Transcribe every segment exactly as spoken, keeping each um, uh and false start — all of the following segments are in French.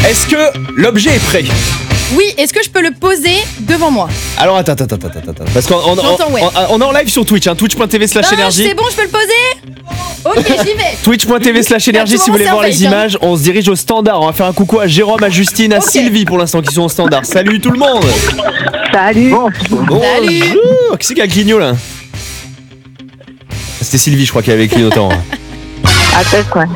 Est-ce que l'objet est prêt? Oui, est-ce que je peux le poser devant moi? Alors attends, attends, attends, attends, attends. Parce qu'on on, on, ouais. on, on est en live sur Twitch, hein, twitch.tv slash énergie. C'est bon, je peux le poser? Ok, j'y vais. Twitch.tv slash énergie si vous voulez voir les images. On se dirige au standard. On va faire un coucou à Jérôme, à Justine, à okay. Sylvie pour l'instant qui sont au standard. Salut tout le monde. Salut. Bon. Bon. Salut. Bonjour. Qui c'est qui a clignoté là? C'était Sylvie, je crois, qui avait clignotant. Ah, peut-être, ouais.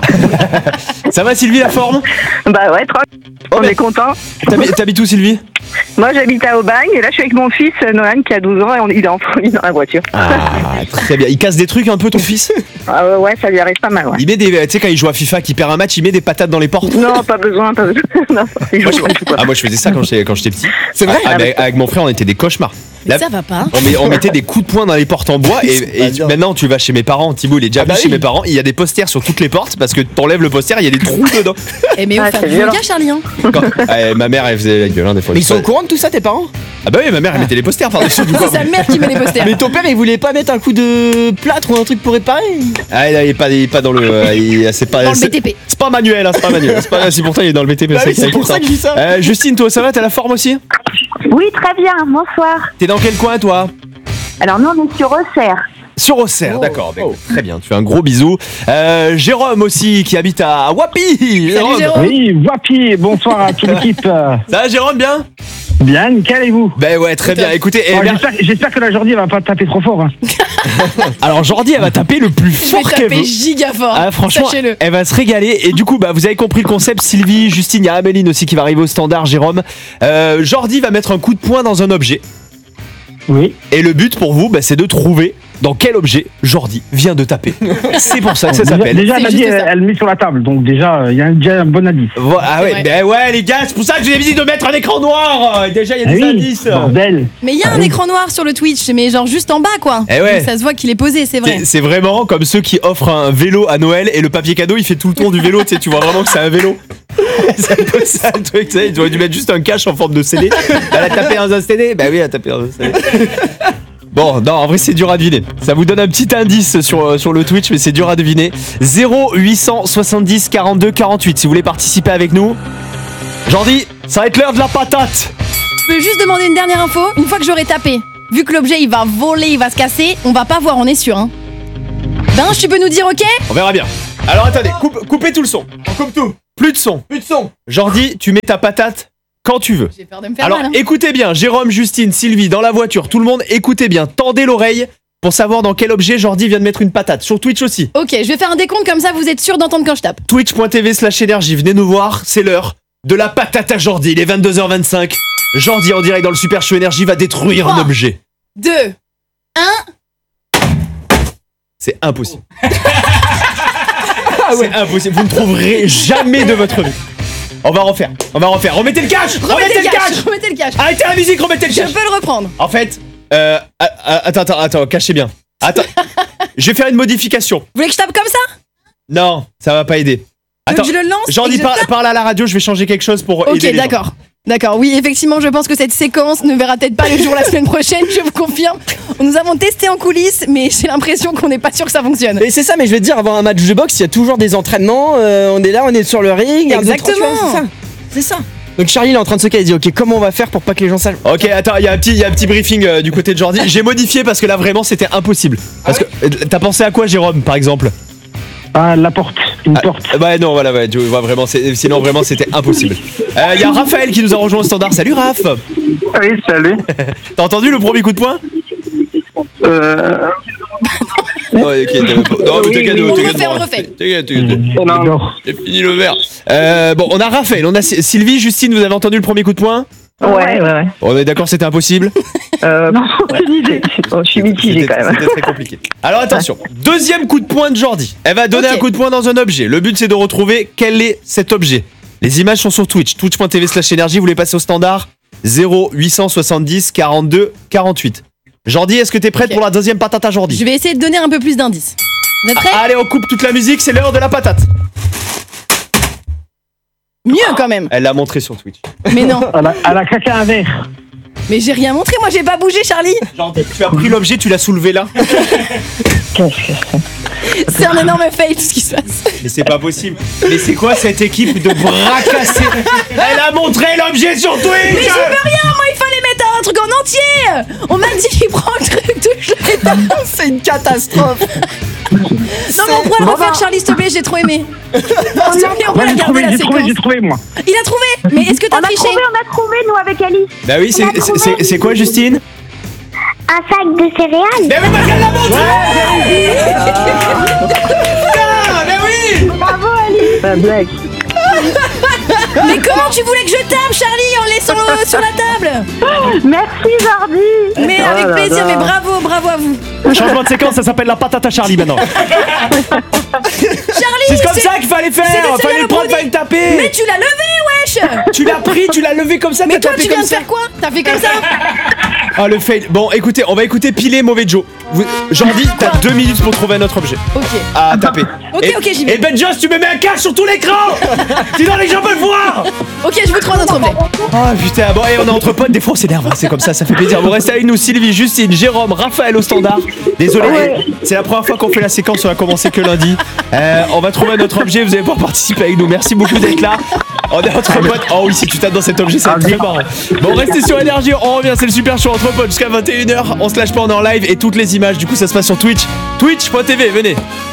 Ça va Sylvie, la forme? Bah ouais, tranquille. On oh, est content. T'habites, t'habites où Sylvie? Moi j'habite à Aubagne et là je suis avec mon fils Nolan qui a douze ans et on, il est en folie dans la voiture. Ah, très bien. Il casse des trucs un peu ton fils? Ah ouais, ça lui arrive pas mal, ouais. Il met des, tu sais quand il joue à FIFA, qu'il perd un match, il met des patates dans les portes? Non, pas besoin, pas besoin. Non, moi, je, ah moi je faisais ça quand j'étais, quand j'étais petit. C'est vrai? Ah, avec, avec mon frère on était des cauchemars. Mais là, ça va pas. On, met, on mettait des coups de poing dans les portes en bois et, et tu, maintenant tu vas chez mes parents, Thibaut il est déjà ah bah chez oui. mes parents, il y a des posters sur toutes les portes parce que t'enlèves le poster, il y a des trous dedans. Et mais on ah, fait du yoga Charlie hein. Quand, euh, ma mère elle faisait la gueule hein, des fois. Mais ils sont au courant de tout ça tes parents? Ah bah oui, ma mère elle mettait les posters par dessus du coup. C'est sa mère qui met les posters. Mais ton père il voulait pas mettre un coup de plâtre ou un truc pour réparer? Ah il est pas, il est pas dans le, euh, il, c'est pas dans c'est, le B T P. C'est pas manuel, hein, c'est pas manuel. C'est, pas, c'est pourtant il est dans le B T P. Bah oui, c'est pour ça que je dis ça. Euh, Justine, toi ça va, t'as la forme aussi? Oui, très bien, bonsoir. T'es dans quel coin toi? Alors nous on est sur Auxerre. Sur Auxerre, oh, d'accord, bah, oh. Très bien, tu fais un gros bisou. Euh, Jérôme aussi qui habite à Wapi. Salut Jérôme. Oui, Wapi, bonsoir à toute l'équipe. Ça va Jérôme, bien? Bien, nickel, et vous? Ben ouais, très bien. Écoutez, oh, eh bien... j'espère, j'espère que la Jordi elle va pas taper trop fort. Hein. Alors Jordi, elle va taper le plus fort qu'elle veut. Je vais taper giga fort. Ah, franchement, sachez-le. Elle va se régaler. Et du coup, bah, vous avez compris le concept. Sylvie, Justine, il y a Améline aussi qui va arriver au standard. Jérôme, euh, Jordi va mettre un coup de poing dans un objet. Oui. Et le but pour vous, bah, c'est de trouver dans quel objet Jordi vient de taper. C'est pour ça que ça déjà, s'appelle. Déjà, elle, a dit, elle, elle le met sur la table, donc déjà, il y a déjà un bon indice. Ah ouais, ben ouais, les gars, c'est pour ça que je vous ai dit de mettre un écran noir. Déjà, il y a des oui, indices. Bordel. Mais il y a ah un oui. écran noir sur le Twitch, mais genre juste en bas, quoi. Eh ouais. Donc ça se voit qu'il est posé, c'est vrai. C'est, c'est vraiment comme ceux qui offrent un vélo à Noël et le papier cadeau, il fait tout le tour du vélo. Tu sais, tu vois vraiment que c'est un vélo. C'est un peu ça le truc. Tu sais, tu aurais dû mettre juste un cache en forme de C D. Elle a tapé dans un C D. Bah oui, elle a tapé dans un C D. Bon, non, en vrai, c'est dur à deviner. Ça vous donne un petit indice sur, sur le Twitch, mais c'est dur à deviner. zéro huit cent soixante-dix quarante-deux quarante-huit, si vous voulez participer avec nous. Jordi, ça va être l'heure de la patate. Je peux juste demander une dernière info. Une fois que j'aurai tapé, vu que l'objet, il va voler, il va se casser, on va pas voir, on est sûr, hein. Ben, tu peux nous dire ok? On verra bien. Alors, attendez, coupe, coupez tout le son. On coupe tout. Plus de son. Plus de son. Jordi, tu mets ta patate quand tu veux. J'ai peur de me faire Alors, mal, hein. Écoutez bien, Jérôme, Justine, Sylvie, dans la voiture, tout le monde, écoutez bien, tendez l'oreille pour savoir dans quel objet Jordi vient de mettre une patate. Sur Twitch aussi. Ok, je vais faire un décompte comme ça, vous êtes sûr d'entendre quand je tape. Twitch.tv slash énergie, venez nous voir, c'est l'heure de la patate à Jordi, il est vingt-deux heures vingt-cinq. Jordi en direct dans le Super Show Énergie va détruire trois, un objet. deux, un. C'est impossible. Ah ouais. C'est impossible, vous ne trouverez jamais de votre vie. On va refaire, on va refaire. Remettez le cash. Remettez, remettez le cash, cash. Remettez le cash. Arrêtez la musique, remettez le cash. Je peux le reprendre. En fait, euh, attends, attends, attends, cachez bien. Attends, je vais faire une modification. Vous voulez que je tape comme ça? Non, ça va pas aider. Attends, donc je le lance. J'en dis par, parle à la radio, je vais changer quelque chose pour okay, aider les d'accord. gens. D'accord, oui, effectivement, je pense que cette séquence ne verra peut-être pas le jour la semaine prochaine, je vous confirme. Nous avons testé en coulisses, mais j'ai l'impression qu'on n'est pas sûr que ça fonctionne. Et c'est ça, mais je vais te dire, avant un match de boxe, il y a toujours des entraînements, euh, on est là, on est sur le ring. Exactement. C'est ça. C'est ça. Donc Charlie il est en train de se caler, il dit ok, comment on va faire pour pas que les gens sachent? Ok, attends, il y a un petit, il y a un petit briefing euh, du côté de Jordi. J'ai modifié parce que là vraiment c'était impossible. Parce ah ouais que euh, t'as pensé à quoi, Jérôme, par exemple? Ah, la porte, une ah, porte. Bah non, voilà, ouais, tu vois vraiment, c'est, sinon vraiment c'était impossible. Il euh, y a Raphaël qui nous a rejoint au standard. Salut Raph. Oui, salut. T'as entendu le premier coup de poing? Euh. Non, ok, t'as... non, mais t'inquiète, on t'inquiète, refait, on refait. T'inquiète, t'inquiète. J'ai fini le verre. Euh, bon, on a Raphaël, on a Sylvie, Justine, vous avez entendu le premier coup de poing? Ouais, ouais, ouais. On est d'accord, c'était impossible? Euh, non, aucune idée. Je suis mitigé quand même. C'était très compliqué. Alors attention, deuxième coup de poing de Jordi. Elle va donner okay. un coup de poing dans un objet. Le but c'est de retrouver quel est cet objet. Les images sont sur Twitch, twitch.tv slash énergie, vous les passez au standard. zéro huit cent soixante-dix quarante-deux quarante-huit. Jordi, est-ce que t'es prête okay. pour la deuxième patate à Jordi? Je vais essayer de donner un peu plus d'indices. Vous êtes prêts? Allez, on coupe toute la musique, c'est l'heure de la patate. Mieux quand même. Elle l'a montré sur Twitch. Mais non. Elle a, elle a caca un verre. Mais j'ai rien montré, moi j'ai pas bougé, Charlie. Jordi, tu as pris l'objet, tu l'as soulevé là. Qu'est-ce que c'est? C'est un énorme fail tout ce qui se passe. Mais c'est pas possible. Mais c'est quoi cette équipe de bras cassés? Elle a montré l'objet sur Twitch. Mais je peux rien, moi il fallait mettre un truc en entier. On m'a dit prends le truc, touche les dents. C'est une catastrophe. Non mais on pourrait le refaire Charlie s'il te plaît, j'ai trop aimé. S'il te plaît, on peut Moi, la j'ai garder trouvé, la j'ai trouvé, séquence. j'ai trouvé, moi. Il a trouvé. Mais est-ce que On t'as a triché? trouvé, on a trouvé, nous, avec Alice. Bah oui, c'est c'est- c'est- c'est quoi Justine? Un sac de céréales. Mais oui, parce qu'elle l'a montré. Ah, mais oui. Bravo, Alice. La blague. Mais comment tu voulais que je tape Charlie en laissant euh, sur la table? Merci, Jordi. Mais avec Oh là plaisir, là. mais bravo, bravo à vous. Changement de séquence, ça s'appelle la patata Charlie maintenant. Charlie, C'est comme ça qu'il fallait c'est faire. des Fallait le prendre, céréales fallait le taper. Mais tu l'as levé, wesh. Tu l'as pris, tu l'as levé comme ça. Mais t'as toi tapé tu viens comme de ça. faire quoi? T'as fait comme ça? Ah le fail. Bon, écoutez, on va écouter Pilé Mauvais Joe. Vous- Jordi, t'as deux minutes pour trouver un autre objet Ok. à taper. Ok, Et- ok, j'y vais. Et Ben Joss, tu me mets un cache sur tout l'écran. Sinon les gens veulent voir. Ok, je vous trouve un autre objet. Ah putain, bon, et on est entre potes, des fois on s'énerve, hein, c'est comme ça, ça fait plaisir. Vous restez avec nous, Sylvie, Justine, Jérôme, Raphaël au standard. Désolé, c'est la première fois qu'on fait la séquence, on a commencé que lundi. Euh, on va trouver un autre objet, vous allez pouvoir participer avec nous. Merci beaucoup d'être là. On est entre potes. Oh oui, si tu tapes dans cet objet, ça va être très marrant. Bon, restez sur Énergie, on revient, c'est le super show entre potes jusqu'à vingt et une heures. On se lâche pas, on est en live et toutes les images, du coup, ça se passe sur Twitch. Twitch point T V, venez.